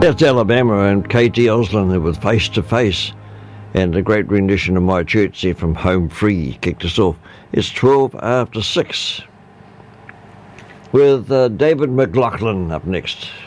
That's Alabama and KT Oslin with Face to Face, and a great rendition of My Church there from Home Free kicked us off. It's 12 after 6 with David McLaughlin up next.